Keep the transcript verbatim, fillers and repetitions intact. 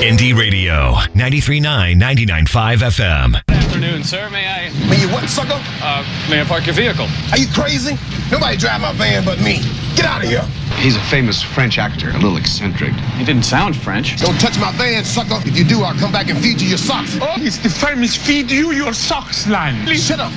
Indie Radio, ninety-three point nine, ninety-nine point five F M. Good afternoon, sir. May I, May you what, sucker? uh, may I park your vehicle? Are you crazy? Nobody drive my van but me. Get out of here. He's a famous French actor, a little eccentric. You didn't sound French. Don't touch my van, sucker. If you do, I'll come back and feed you your socks. Oh, it's the famous feed you your socks line. Shut up.